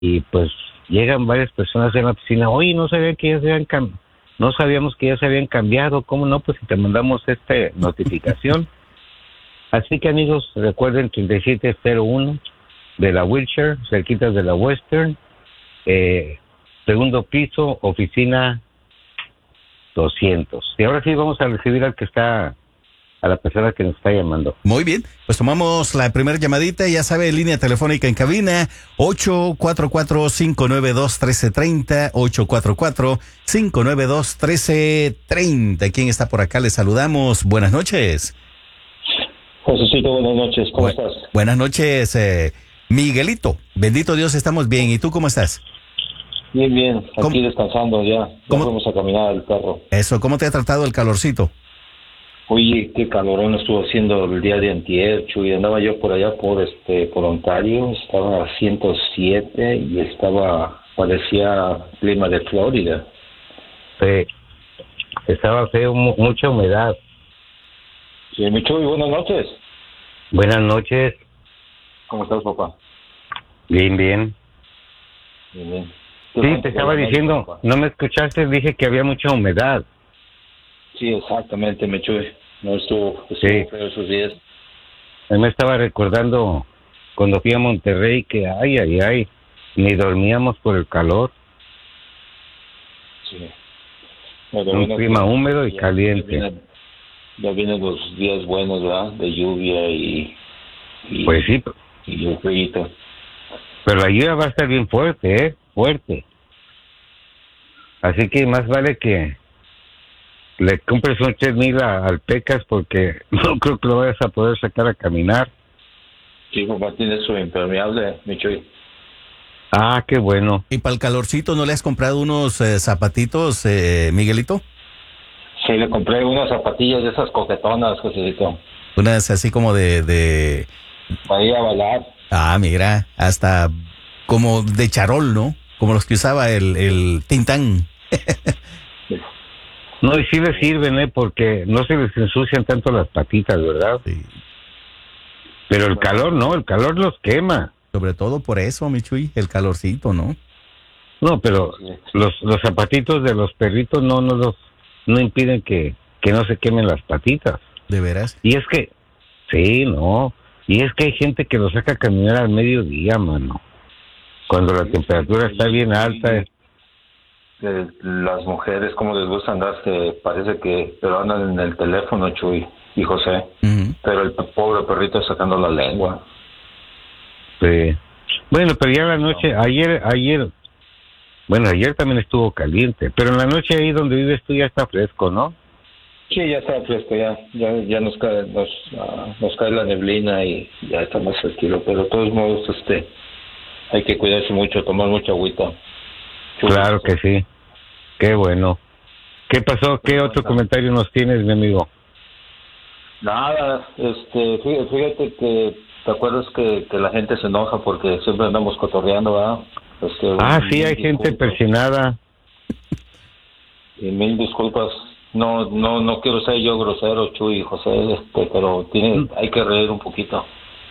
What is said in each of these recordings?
y pues llegan varias personas en la oficina. Oye, no sabía que ya se habían no sabíamos que ya se habían cambiado. ¿Cómo no? Pues si te mandamos esta notificación. Así que amigos, recuerden 3701 de la Wilshire, cerquitas de la Western, segundo piso, oficina 200. Y ahora sí vamos a recibir a la persona que nos está llamando. Muy bien, pues tomamos la primera llamadita, ya sabe, línea telefónica en cabina, 844-592-1330, 844-592-1330. ¿Quién está por acá? Les saludamos, buenas noches. Josécito, buenas noches, ¿cómo estás? Buenas noches, Miguelito, bendito Dios, estamos bien, ¿y tú cómo estás? Bien, bien, aquí descansando ya fuimos a caminar al perro. Eso, ¿cómo te ha tratado el calorcito? Oye, qué calorón estuvo haciendo el día de antier, Chuy. Andaba yo por allá por Ontario, estaba a 107 y parecía clima de Florida. Sí, estaba feo, mucha humedad. Sí, mi Chuy, buenas noches. Buenas noches. ¿Cómo estás, papá? Bien, bien. Bien, bien. Sí, te estaba diciendo, papá? No me escuchaste, dije que había mucha humedad. Sí, exactamente, mi Chuy. No estuvo sí. Feo esos días. Me estaba recordando cuando fui a Monterrey que ay, ni dormíamos por el calor. Sí. Un clima húmedo y caliente. Ya vienen los días buenos, ¿verdad? De lluvia y pues sí. Y el frío. Pero la lluvia va a estar bien fuerte, fuerte. Así que más vale que le compres un chesnil al Pecas porque no creo que lo vayas a poder sacar a caminar. Sí, papá, tiene su impermeable, mi Chuy. Ah, qué bueno. ¿Y para el calorcito no le has comprado unos zapatitos, Miguelito? Sí, le compré unas zapatillas de esas coquetonas, Josécito. Unas así como de... Para ir a bailar. Ah, mira, hasta como de charol, ¿no? Como los que usaba el Tintán. No, y sí les sirven, porque no se les ensucian tanto las patitas, ¿verdad? Sí. Pero el calor, no, el calor los quema. Sobre todo por eso, mi Chuy, el calorcito, ¿no? No, pero los zapatitos de los perritos no impiden que no se quemen las patitas. ¿De veras? Y es que, sí, no, y es que hay gente que lo saca a caminar al mediodía, mano. Cuando la temperatura está bien alta. Las mujeres, como les gusta andar, pero andan en el teléfono, Chuy y José. Uh-huh. Pero el pobre perrito sacando la lengua. Sí. Bueno, pero ya en la noche, ayer también estuvo caliente, pero en la noche ahí donde vives tú ya está fresco, ¿no? Sí, ya está fresco, ya nos cae la neblina y ya está más tranquilo, pero de todos modos, hay que cuidarse mucho, tomar mucha agüita. Claro que sí. Qué bueno. ¿Qué pasó? ¿Qué otro comentario nos tienes, mi amigo? Nada, fíjate que te acuerdas que la gente se enoja porque siempre andamos cotorreando, ¿verdad? Sí, hay gente persinada. Y mil disculpas. No quiero ser yo grosero, Chuy y José, pero hay que reír un poquito.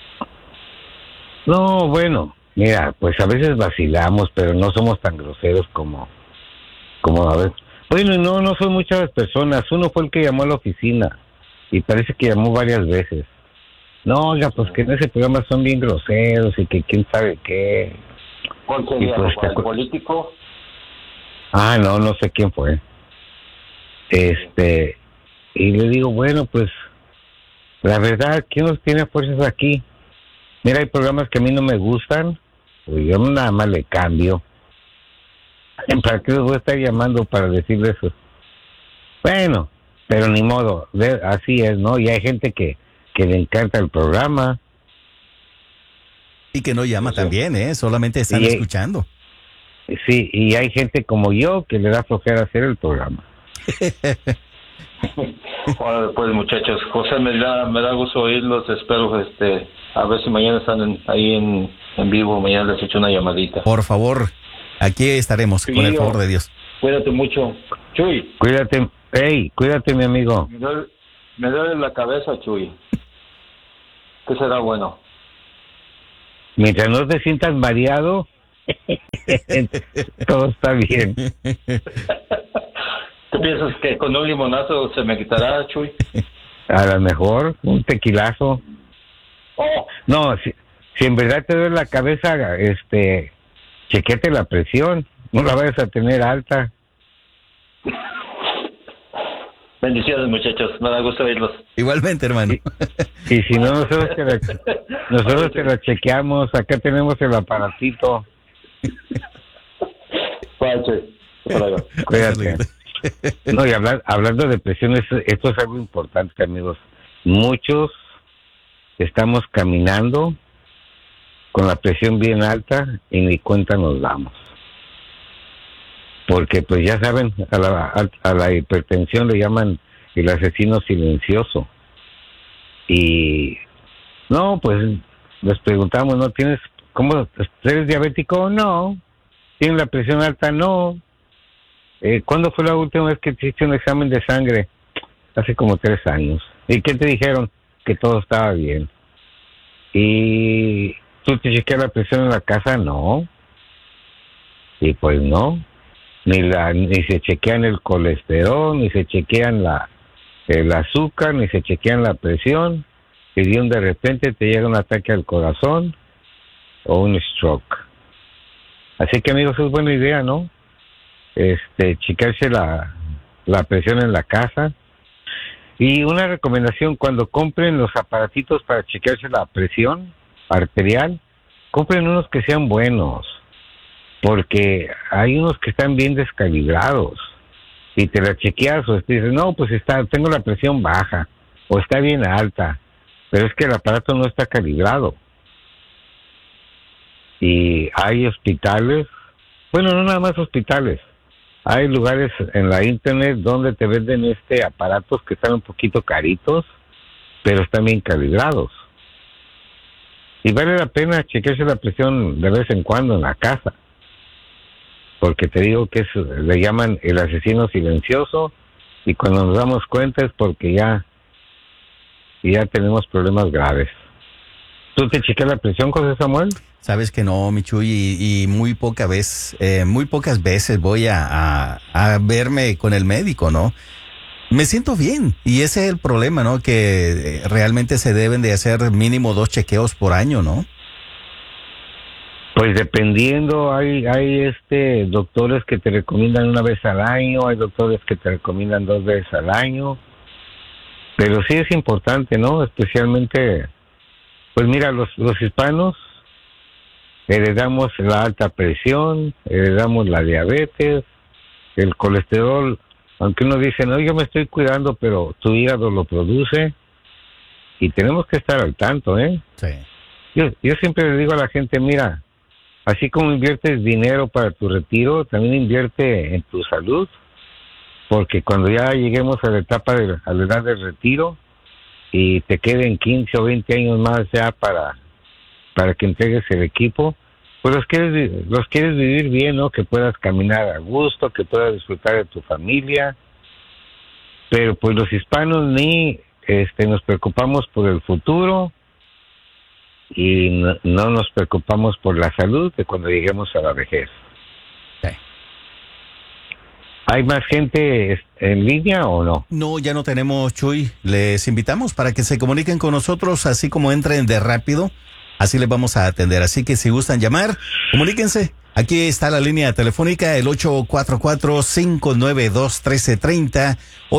No, bueno, mira, pues a veces vacilamos, pero no somos tan groseros como a ver. Bueno, no son muchas personas. Uno fue el que llamó a la oficina y parece que llamó varias veces. No, oiga, pues que en ese programa son bien groseros y que quién sabe qué. ¿Cuál sería, pues, ¿el político? No sé quién fue. Y le digo, bueno, pues la verdad, ¿quién nos tiene fuerzas aquí? Mira, hay programas que a mí no me gustan, pues yo nada más le cambio. ¿Para qué les voy a estar llamando para decirles eso? Bueno, pero ni modo, así es, ¿no? Y hay gente que le encanta el programa. Y que no llama también, solamente están escuchando. Sí, y hay gente como yo que le da flojera hacer el programa. Bueno, pues muchachos, José, me da gusto oírlos, espero a ver si mañana están ahí en vivo, mañana les echo una llamadita. Por favor, aquí estaremos, con el favor de Dios. Cuídate mucho, Chuy. Cuídate, mi amigo. Me duele la cabeza, Chuy. ¿Qué será bueno? Mientras no te sientas mareado, Todo está bien. ¿Tú piensas que con un limonazo se me quitará, Chuy? A lo mejor un tequilazo. No, si en verdad te duele la cabeza, chequete la presión. No la vayas a tener alta. Bendiciones, muchachos. Me da gusto verlos. Igualmente, hermano. Y si no, nosotros te la chequeamos. Acá tenemos el aparatito. Cuídate. No, y hablando de presión, esto es algo importante, amigos. Muchos estamos caminando con la presión bien alta y ni cuenta nos damos. Porque pues ya saben, a la hipertensión le llaman el asesino silencioso. Y no, pues les preguntamos, ¿no tienes, cómo, eres diabético? No. ¿Tienes la presión alta? No. ¿Cuándo fue la última vez que te hiciste un examen de sangre? Hace como 3 años. ¿Y qué te dijeron? Que todo estaba bien. ¿Y tú te chequeas la presión en la casa? No. Y pues no. Ni se chequean el colesterol, ni se chequean el azúcar, ni se chequean la presión. Y de repente te llega un ataque al corazón o un stroke. Así que, amigos, es buena idea, ¿no? Checarse la presión en la casa. Y una recomendación, cuando compren los aparatitos para checarse la presión arterial, compren unos que sean buenos, porque hay unos que están bien descalibrados y te la chequeas o te dices, no, pues tengo la presión baja o está bien alta, pero es que el aparato no está calibrado. Y hay hospitales, bueno, no nada más hospitales, hay lugares en la internet donde te venden aparatos que están un poquito caritos, pero están bien calibrados. Y vale la pena chequearse la presión de vez en cuando en la casa. Porque te digo que le llaman el asesino silencioso, y cuando nos damos cuenta es porque ya tenemos problemas graves. ¿Tú te chequeas la presión, José Samuel? Sabes que no, Michuy, y muy pocas veces voy a verme con el médico, ¿no? Me siento bien, y ese es el problema, ¿no? Que realmente se deben de hacer mínimo 2 chequeos por año, ¿no? Pues dependiendo, hay doctores que te recomiendan 1 vez al año, hay doctores que te recomiendan 2 veces al año, pero sí es importante, ¿no? Especialmente, pues mira, los hispanos heredamos la alta presión, heredamos la diabetes, el colesterol, aunque uno dice, no, yo me estoy cuidando, pero tu hígado lo produce y tenemos que estar al tanto, ¿eh? Sí. Yo siempre le digo a la gente, mira, así como inviertes dinero para tu retiro, también invierte en tu salud, porque cuando ya lleguemos a la etapa a la edad del retiro y te queden 15 o 20 años más ya para que entregues el equipo, pues los quieres vivir bien, ¿no? Que puedas caminar a gusto, que puedas disfrutar de tu familia. Pero pues los hispanos nos preocupamos por el futuro y no nos preocupamos por la salud de cuando lleguemos a la vejez. Sí. ¿Hay más gente en línea o no? No, ya no tenemos, Chuy. Les invitamos para que se comuniquen con nosotros, así como entren de rápido. Así les vamos a atender. Así que si gustan llamar, comuníquense. Aquí está la línea telefónica, el 844-592-1330,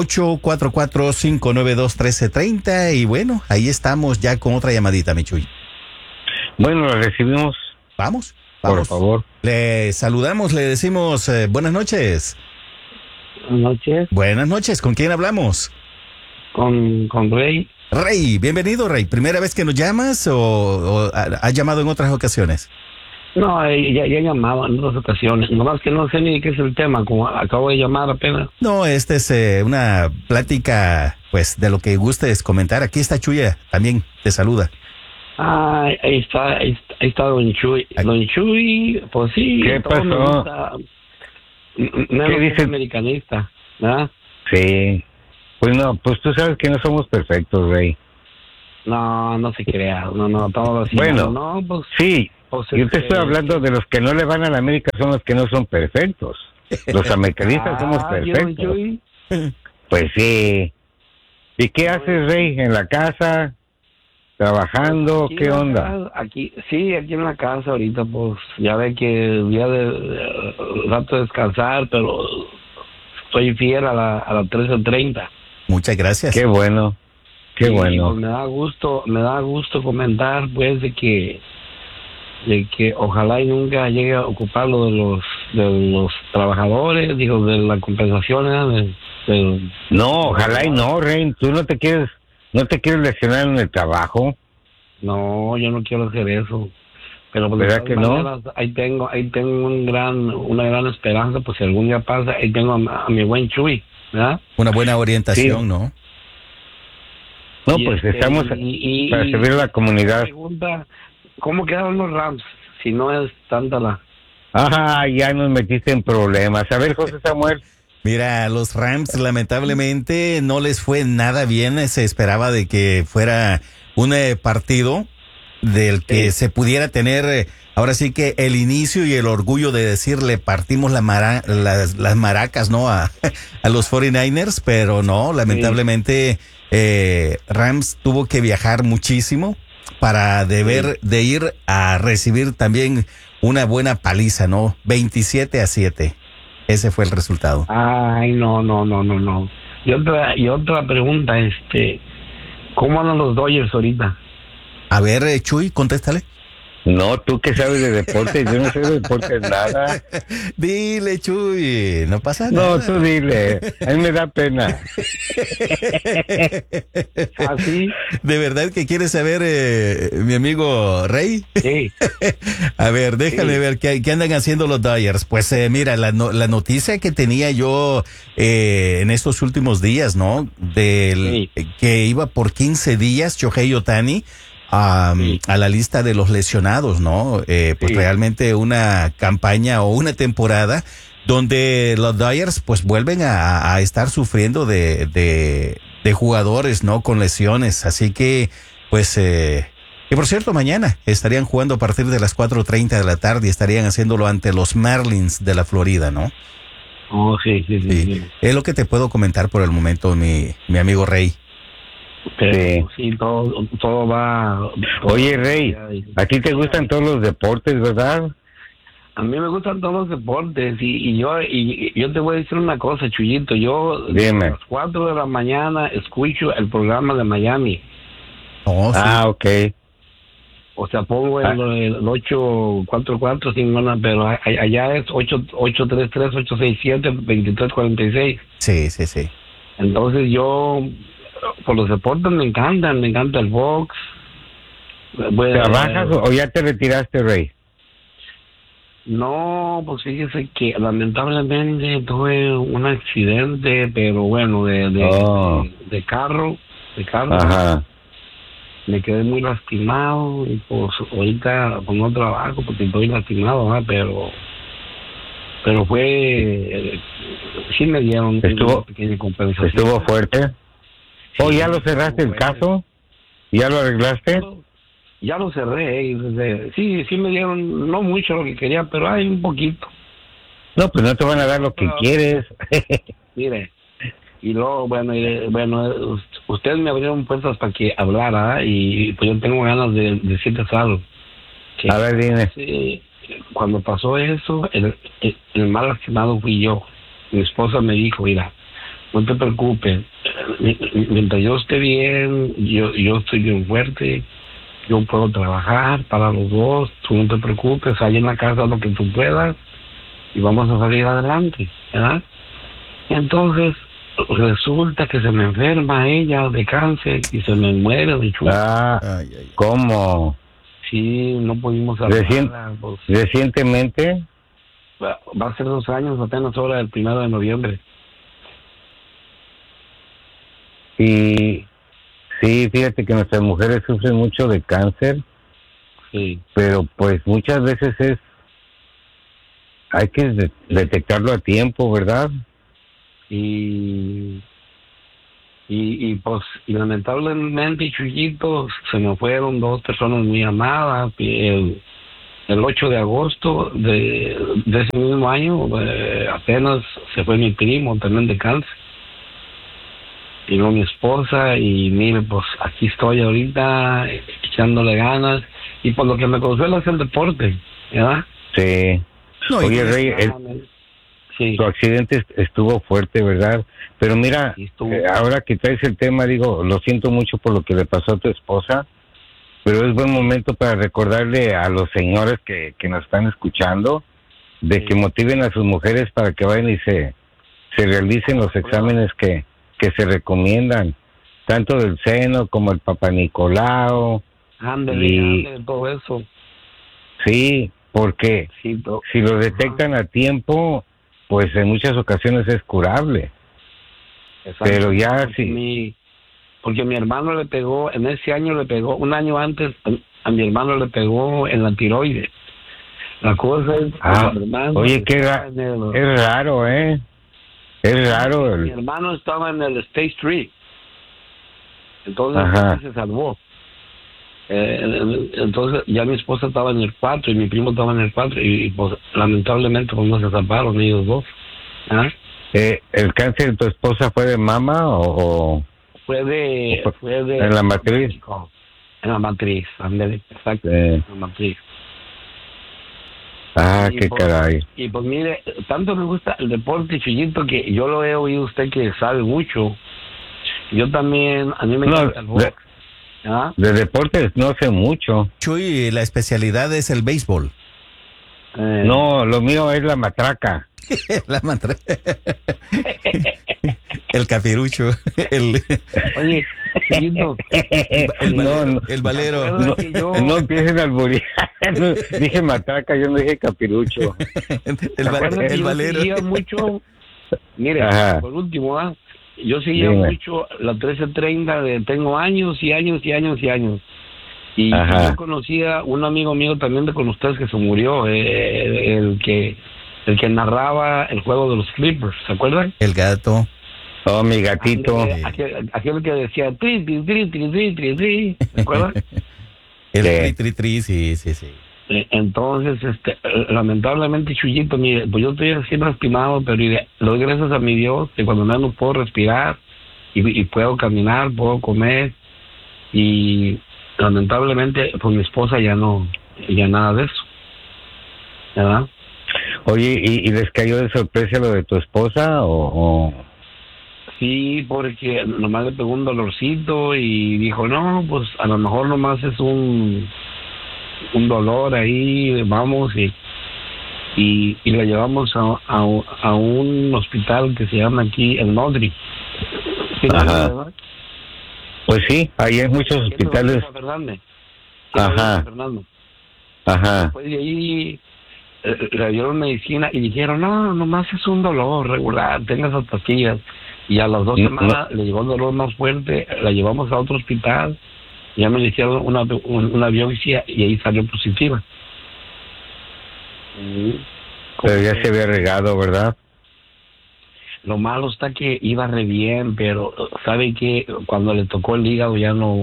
844-592-1330. Y bueno, ahí estamos ya con otra llamadita, mi Chuy. Bueno, la recibimos. Vamos. Por favor. Le saludamos, le decimos buenas noches. Buenas noches. Buenas noches, ¿con quién hablamos? Con Rey. Rey, bienvenido, Rey. ¿Primera vez que nos llamas o has llamado en otras ocasiones? No, ya llamaba en otras ocasiones. Nomás que no sé ni qué es el tema, como acabo de llamar apenas. No, esta es una plática, pues, de lo que gustes comentar. Aquí está Chuya, también te saluda. Ah, ahí está Don Chuy. Don Chuy, pues sí. ¿Qué pasó? ¿Qué dice? Americanista, ¿verdad? Sí. Pues no, pues tú sabes que no somos perfectos, Rey. No se crea. No, todo así. Bueno, no, pues... sí, Pues, Yo te estoy hablando de los que no le van a la América, son los que no son perfectos. Los americanistas somos perfectos. Chuy. Pues sí. ¿Y qué haces, Rey? ¿En la casa? ¿Trabajando? Aquí ¿Qué en la onda? casa, aquí en la casa ahorita, pues ya ve que día rato de descansar, pero estoy fiel a la 13:30. Muchas gracias. Qué bueno. Qué Y, bueno. pues, me da gusto comentar, pues, de que ojalá y nunca llegue a ocupar lo de los trabajadores, digo, de la compensación, No, ojalá y no, Rey. Tú no te quieres lesionar en el trabajo. No, yo no quiero hacer eso. Pero pues, ¿Verdad de que todas no? maneras, ahí tengo una gran esperanza, pues si algún día pasa, ahí tengo a mi buen Chuy, ¿verdad? Una buena orientación, Sí. ¿no? No, Y, pues estamos para servir a la comunidad. Pregunta, ¿cómo quedaron los Rams? Si no es tanta la... Ajá, ya nos metiste en problemas. A ver, José Samuel. Mira, los Rams lamentablemente no les fue nada bien. Se esperaba de que fuera un partido del que se pudiera tener ahora sí que el inicio y el orgullo de decirle partimos las maracas, ¿no? A los 49ers, pero no, lamentablemente Rams tuvo que viajar muchísimo para de ir a recibir también una buena paliza, ¿no? 27-7. Ese fue el resultado. Ay, no. Y otra pregunta, ¿cómo andan los Dodgers ahorita? A ver, Chuy, contéstale. No, tú que sabes de deporte, yo no sé de deporte nada. Dile, Chuy, no pasa No, nada. tú dile, a mí me da pena. ¿Ah, sí? ¿De verdad que quieres saber, mi amigo Rey? Sí. A ver, déjame Sí. ver qué andan haciendo los Dodgers. Pues mira, la noticia que tenía yo en estos últimos días, ¿no? Que iba por 15 días Shohei Ohtani a la lista de los lesionados, ¿no? Pues Sí. realmente una campaña o una temporada donde los Dodgers pues vuelven a estar sufriendo de jugadores, ¿no? Con lesiones. Así que, pues, y por cierto, mañana estarían jugando a partir de las 4:30 de la tarde y estarían haciéndolo ante los Marlins de la Florida, ¿no? Oh, sí. Es lo que te puedo comentar por el momento, mi amigo Rey. Pero, sí, todo va... Oye, Rey, a ti te gustan todos los deportes, ¿verdad? A mí me gustan todos los deportes y yo te voy a decir una cosa, Chuyito. Yo Dime. a las 4 de la mañana escucho el programa de Miami. Oh, sí. Ah, ok. O sea, pongo el 844, pero allá es 833-867-2346. Sí. Entonces yo, por los deportes me encanta el box. ¿Trabajas o ya te retiraste, Rey? No, pues fíjese que lamentablemente tuve un accidente, pero bueno, de carro. Ajá. Me quedé muy lastimado y pues ahorita pues no trabajo porque estoy lastimado, ¿verdad? Pero fue, sí me dieron una pequeña compensación. ¿Estuvo fuerte? Sí, ¿O ya lo cerraste el caso? ¿Ya lo arreglaste? Ya lo cerré. Sí me dieron, no mucho lo que quería, pero hay un poquito. No, pues no te van a dar lo que quieres. Mire, y luego, bueno, ustedes me abrieron puertas para que hablara, y pues yo tengo ganas de decirles algo. A ver, dime. Sí, cuando pasó eso, el más lastimado fui yo. Mi esposa me dijo, mira, no te preocupes, mientras yo esté bien, yo estoy bien fuerte, yo puedo trabajar para los dos, tú no te preocupes, hay en la casa lo que tú puedas y vamos a salir adelante, ¿verdad? Entonces resulta que se me enferma ella de cáncer y se me muere de chulo. ¿Cómo? Sí, no pudimos hablar. ¿Recientemente? Va a ser 2 años, apenas ahora el 1 de noviembre. Y sí, fíjate que nuestras mujeres sufren mucho de cáncer, Sí. pero pues muchas veces hay que detectarlo a tiempo, ¿verdad? Y pues y lamentablemente, Chuyito, se me fueron 2 personas muy amadas. el 8 de agosto de ese mismo año, apenas se fue mi primo también de cáncer. Y luego mi esposa, y mire, pues aquí estoy ahorita echándole ganas. Y por lo que me consuela es el deporte, ¿verdad? Sí. No, Oye, Rey, sí. tu accidente estuvo fuerte, ¿verdad? Pero mira, Sí, estuvo. ahora que traes el tema, digo, lo siento mucho por lo que le pasó a tu esposa, pero es buen momento para recordarle a los señores que nos están escuchando de que motiven a sus mujeres para que vayan y se realicen los exámenes que se recomiendan, tanto del seno como el Papá Nicolau. Ándale, todo eso. Sí, porque Sí, si lo detectan a tiempo, pues en muchas ocasiones es curable. exacto. Pero ya porque sí. porque mi hermano le pegó, en ese año le pegó, un año antes, a mi hermano le pegó en la tiroides. La cosa es... mi hermano Oye, estaba en es raro, ¿eh? Es raro. Mi hermano estaba en el State Street. Entonces Ajá. se salvó. Entonces ya mi esposa estaba en el 4 y mi primo estaba en el 4 y pues lamentablemente pues no se salvaron ellos dos. ¿Ah? ¿El cáncer de tu esposa fue de mama o Fue de en la matriz? En la matriz, ándale, exacto, en la matriz. Y qué pues, caray. Y pues mire, tanto me gusta el deporte, Chuyito, que yo lo he oído usted que sabe mucho. Yo también, a mí me encanta el box. ¿Ah? De deportes no sé mucho. Chuy, la especialidad es el béisbol. No, lo mío es la matraca. La mantra. El capirucho. Oye, Chuyito, el valero. No empiecen a alburear. Dije matraca, yo no dije capirucho. El valero. Yo seguía mucho, mire, por último, yo seguía mucho la 1330 de tengo años y años y años y años. Y yo conocía un amigo mío también de con ustedes que se murió, el que narraba el juego de los Clippers, ¿se acuerdan? El gato. Oh, mi gatito. Aquel que decía tri, tri, tri, tri, tri, tri, tri, ¿se acuerdan? El tri, sí. Entonces, lamentablemente, Chuyito, mire, pues yo estoy así lastimado, pero le doy gracias a mi Dios que cuando menos puedo respirar y puedo caminar, puedo comer, y lamentablemente, pues mi esposa ya nada de eso, ¿verdad? Oye, ¿y les cayó de sorpresa lo de tu esposa o...? Sí, porque nomás le pegó un dolorcito y dijo, no, pues a lo mejor nomás es un dolor ahí, vamos, y la llevamos a un hospital que se llama aquí el Nodri. ¿Sí, ¿verdad? Pues sí, ahí hay muchos hospitales. Después de ahí le dieron medicina y dijeron, no, nomás es un dolor regular, tenga esas pastillas. Y a las 2 semanas le llegó el dolor más fuerte, la llevamos a otro hospital, ya me le hicieron una biopsia y ahí salió positiva. Pero ya se había regado, ¿verdad? Lo malo está que iba re bien, pero sabe que cuando le tocó el hígado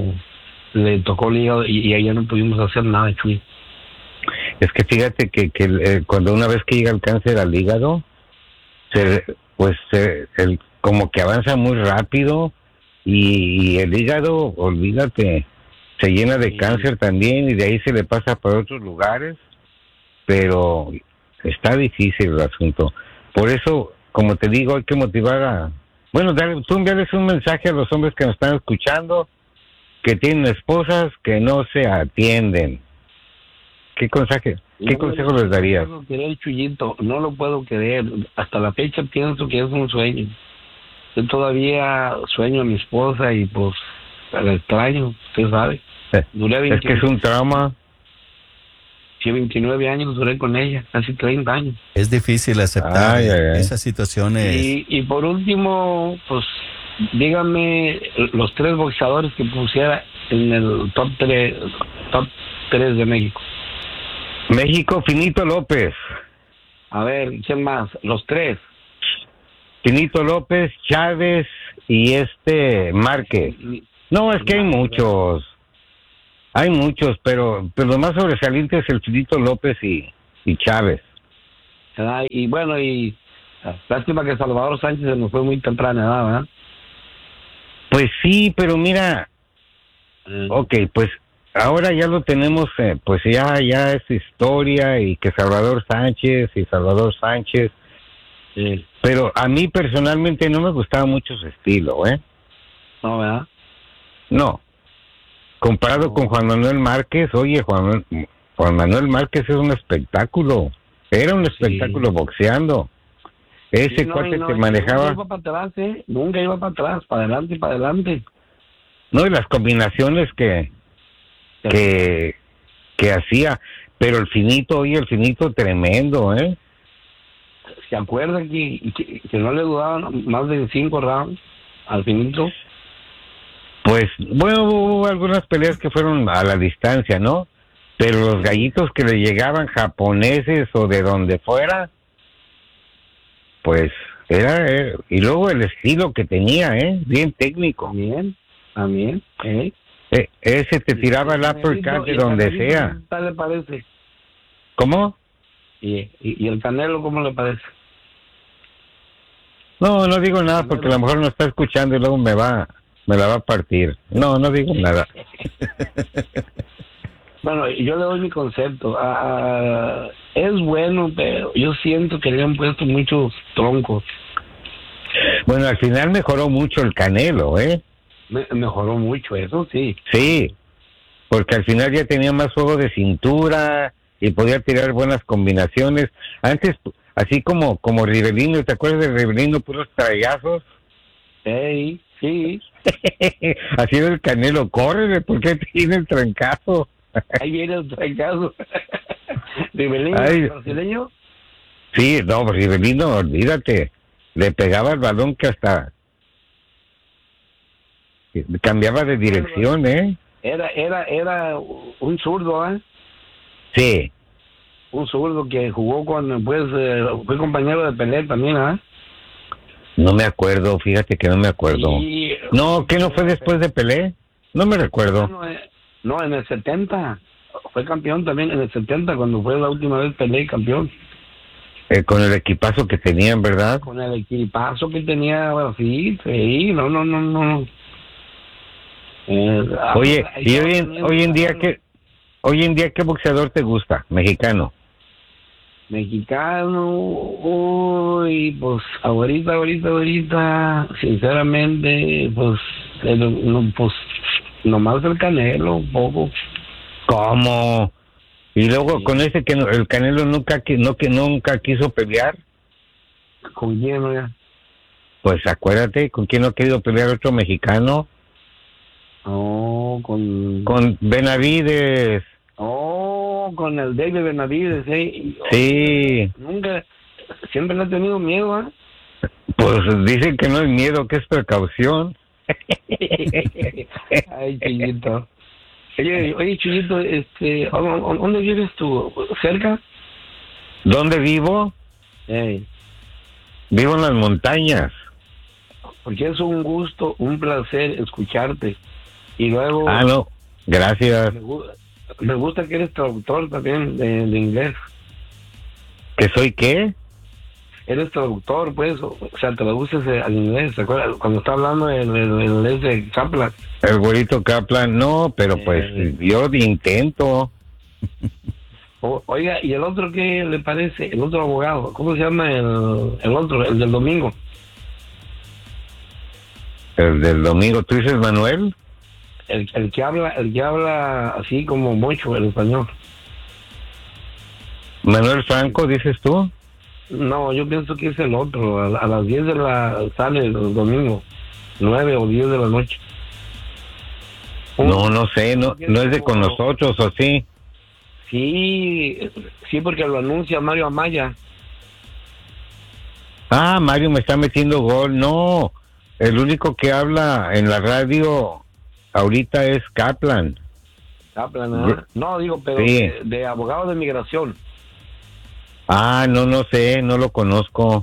y ahí ya no pudimos hacer nada, Chuy. Es que fíjate que cuando una vez que llega el cáncer al hígado, como que avanza muy rápido y el hígado, olvídate, se llena de cáncer también y de ahí se le pasa por otros lugares, pero está difícil el asunto. Por eso, como te digo, hay que motivar tú envíales un mensaje a los hombres que nos están escuchando, que tienen esposas que no se atienden. ¿Qué consejo les darías? No lo puedo querer, Chuyito, no lo puedo querer. Hasta la fecha pienso que es un sueño. Yo todavía sueño a mi esposa y pues la extraño, usted sabe. Es que es un trauma. Sí, 29 años duré con ella, casi 30 años. Es difícil aceptar esas situaciones. Y por último, pues dígame los 3 boxeadores que pusiera en el top 3 de México. México, Finito López. A ver, ¿quién más? Los 3. Finito López, Chávez y Márquez. No, es que hay muchos. Hay muchos, pero lo más sobresaliente es el Chilito López y Chávez. Y bueno, y lástima que Salvador Sánchez se nos fue muy temprana edad, ¿verdad? Pues sí, pero mira, ok, pues ahora ya lo tenemos, pues ya es historia y que Salvador Sánchez. Sí. Pero a mí personalmente no me gustaba mucho su estilo, ¿eh? No, ¿verdad? No. Comparado con Juan Manuel Márquez, oye, Juan Manuel Márquez es un espectáculo. Era un espectáculo boxeando. Ese cuate que manejaba. Nunca iba para atrás, nunca iba para atrás, para adelante y para adelante. No, y las combinaciones que hacía. Pero el finito tremendo, ¿eh? ¿Se acuerda que no le duraban más de 5 rounds al finito? Pues, bueno, hubo algunas peleas que fueron a la distancia, ¿no? Pero los gallitos que le llegaban japoneses o de donde fuera, pues era y luego el estilo que tenía, bien técnico. También. Ese te tiraba el uppercut de donde sea. ¿Qué tal le parece? ¿Cómo? ¿Y el Canelo cómo le parece? No digo nada porque a lo mejor no está escuchando y luego me la va a partir. No digo nada. Bueno, yo le doy mi concepto. Es bueno, pero yo siento que le han puesto muchos troncos. Bueno, al final mejoró mucho el Canelo, ¿eh? Mejoró mucho, eso sí. Sí, porque al final ya tenía más juego de cintura y podía tirar buenas combinaciones. Antes, así como Rivelino, ¿te acuerdas de Rivelino, puros trayazos? Sí. Así era el Canelo, córrele, ¿por qué tiene el trancazo? Ahí viene el trancazo. ¿Rivelino brasileño? Sí, no, Rivelino, olvídate, le pegaba el balón que hasta cambiaba de dirección, ¿eh? Era un zurdo, ¿eh? Sí. Un zurdo que jugó fue compañero de Pelé también, ¿eh? No me acuerdo, fíjate que no me acuerdo. No, ¿qué no fue después de Pelé? No me recuerdo. No, en el 70. Fue campeón también en el 70, cuando fue la última vez Pelé campeón. Con el equipazo que tenían, ¿verdad? Con el equipazo que tenía, bueno, sí, no. Oye, y hoy en día ¿qué boxeador te gusta? Mexicano. Pues ahorita, sinceramente, pues nomás el Canelo, un poco. ¿Cómo? Y luego Sí. con ese que el Canelo nunca quiso pelear. ¿Con quién, oiga? Pues acuérdate, ¿con quién no ha querido pelear otro mexicano? Con Benavides. Con el David Benavides, Sí. Siempre le ha tenido miedo, ¿eh? Pues dicen que no hay miedo, que es precaución. Ay, Chuyito. Oye, Chuyito, ¿dónde vives tú? ¿Cerca? ¿Dónde vivo? Vivo en las montañas. Porque es un gusto, un placer escucharte. Y luego... No, gracias. Me gusta que eres traductor también de inglés. ¿Que soy qué? Eres traductor, pues, o sea, traduces al inglés, ¿te acuerdas? Cuando está hablando el inglés de Kaplan. El güerito Kaplan, no, pero pues yo intento. Oiga, ¿y el otro qué le parece? El otro abogado, ¿cómo se llama el otro, el del domingo? El del domingo, ¿tú dices Manuel? El que habla así como mucho el español. Manuel Franco, ¿dices tú? No, yo pienso que es el otro. A las 10 sale el domingo, 9 o 10 de la noche. No sé, no es de con nosotros, ¿o sí? Sí, porque lo anuncia Mario Amaya. Mario me está metiendo gol. No, el único que habla en la radio ahorita es Kaplan. Kaplan, ¿eh? No, digo, pero sí. de abogado de migración. No sé, no lo conozco.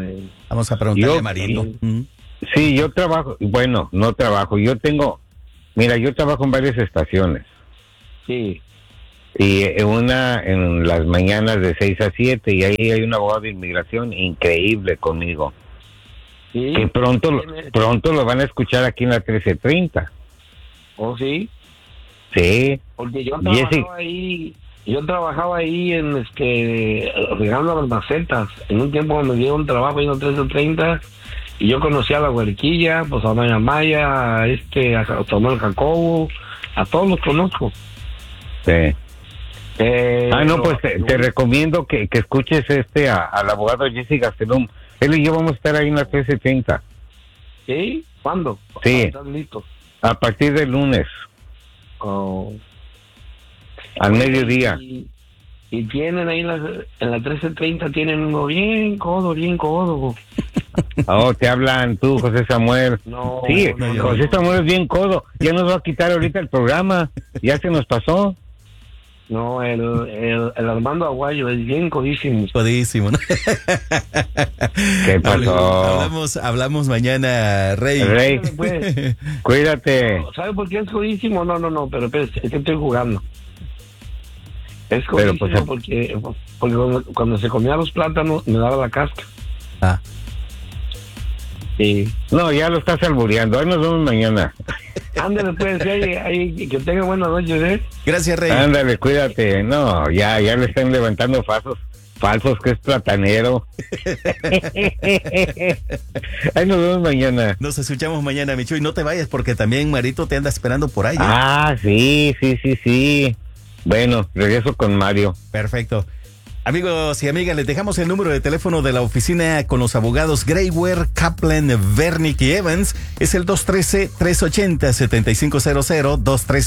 Vamos a preguntarle a Marito. Sí, yo trabajo, bueno, no trabajo, yo tengo Mira, yo trabajo en varias estaciones. Sí. Y una en las mañanas de 6 a 7, y ahí hay un abogado de inmigración increíble conmigo. Sí. Que pronto lo van a escuchar aquí en la 1330. ¿Oh, sí? Sí. Porque Jessica. yo trabajaba ahí en regando las macetas. En un tiempo me dieron trabajo ahí en la 1330 y yo conocí a la Huerquilla, pues a Maya Maya, a Samuel Jacobo, a todos los conozco. Sí. No, pues te recomiendo que escuches al abogado Jesse Gastelum. Él y yo vamos a estar ahí en la 1330. ¿Sí? ¿Cuándo? Sí. ¿Estás listo? A partir del lunes. Oh. Al mediodía. Y tienen ahí en la 1330, tienen uno bien codo. Oh, te hablan tú, José Samuel. No, sí, no, José Samuel es bien codo. Ya nos va a quitar ahorita el programa. Ya se nos pasó. No, el Armando Aguayo es bien codísimo. Codísimo, ¿no? ¿Qué pasó? Hablamos mañana, Rey. Rey, Pues, cuídate. ¿sabe por qué es codísimo? No, pero es que estoy jugando. Es codísimo pues, porque cuando se comía los plátanos me daba la casca. Ah. Sí. No, ya lo estás albureando. Ahí nos vemos mañana. Ándale, pues, que tenga buenas noches, ¿eh? Gracias, Rey. Ándale, cuídate. No, ya le están levantando falsos, que es platanero. Ahí nos vemos mañana. Nos escuchamos mañana, Michu, y no te vayas porque también Marito te anda esperando por ahí. Sí. Bueno, regreso con Mario. Perfecto. Amigos y amigas, les dejamos el número de teléfono de la oficina con los abogados Grayware, Kaplan, Vernick y Evans. Es el 213-380-7500,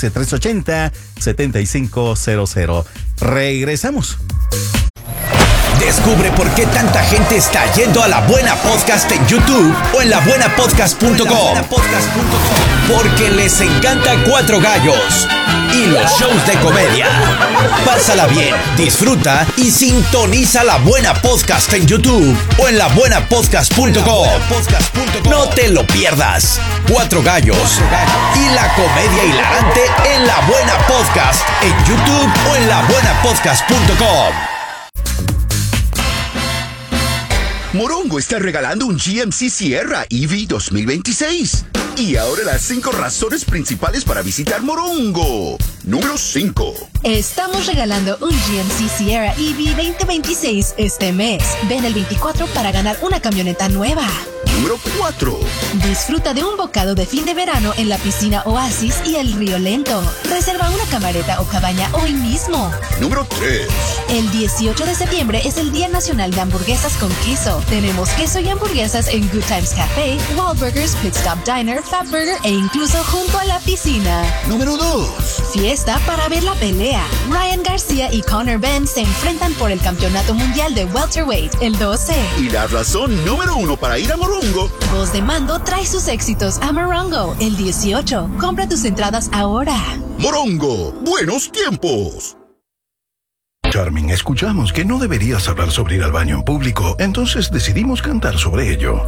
213-380-7500. Regresamos. Descubre por qué tanta gente está yendo a La Buena Podcast en YouTube o en labuenapodcast.com. Porque les encanta Cuatro Gallos y los shows de comedia. Pásala bien, disfruta y sintoniza La Buena Podcast en YouTube o en labuenapodcast.com. No te lo pierdas. Cuatro Gallos y la comedia hilarante en La Buena Podcast en YouTube o en labuenapodcast.com. Morongo está regalando un GMC Sierra EV 2026. Y ahora las 5 razones principales para visitar Morongo. Número 5. Estamos regalando un GMC Sierra EV 2026 este mes. Ven el 24 para ganar una camioneta nueva. Número 4. Disfruta de un bocado de fin de verano en la piscina Oasis y el Río Lento. Reserva una camareta o cabaña hoy mismo. Número 3. El 18 de septiembre es el Día Nacional de Hamburguesas con Queso. Tenemos queso y hamburguesas en Good Times Café, Wahlburgers, Pit Stop Diner, Fat Burger e incluso junto a la piscina. Número 2. Fiesta para ver la pelea. Ryan García y Conor Benn se enfrentan por el Campeonato Mundial de Welterweight el 12. Y la razón número 1 para ir a Morongo. Voz de Mando trae sus éxitos a Morongo el 18. Compra tus entradas ahora. Morongo, buenos tiempos. Charmin, escuchamos que no deberías hablar sobre ir al baño en público, entonces decidimos cantar sobre ello.